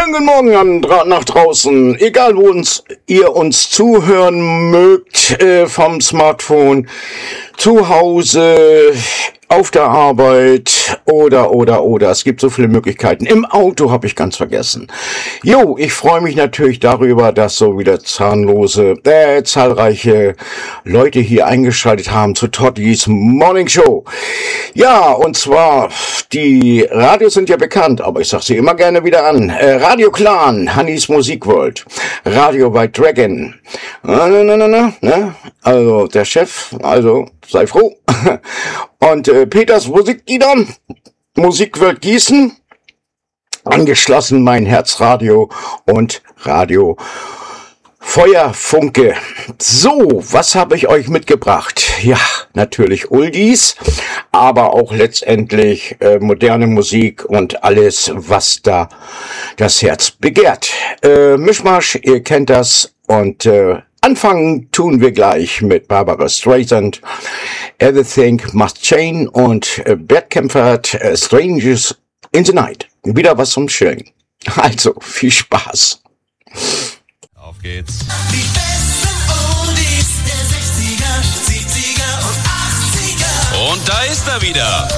Schönen guten Morgen nach draußen, egal wo ihr uns zuhören mögt, vom Smartphone, zu Hause, auf der Arbeit oder. Es gibt so viele Möglichkeiten. Im Auto habe ich ganz vergessen. Jo, ich freue mich natürlich darüber, dass so wieder zahlreiche Leute hier eingeschaltet haben zu Tottis Morning Show. Ja, und zwar, die Radios sind ja bekannt, aber ich sage sie immer gerne wieder an. Radio Clan, Hannis Musikworld, Radio White Dragon. Also der Chef, also sei froh. Und Peters Musiklieder, Musikwelt Gießen, angeschlossen mein Herzradio und Radio Feuerfunke. So, was habe ich euch mitgebracht? Ja, natürlich Oldies, aber auch letztendlich moderne Musik und alles, was da das Herz begehrt. Mischmasch, ihr kennt das und anfangen tun wir gleich mit Barbara Streisand, Everything Must Change und Bert Kaempfert, Strangers in the Night. Wieder was zum Chillen. Also, viel Spaß. Auf geht's. Die besten Oldies der 60er, 70er und 80er. Und da ist er wieder.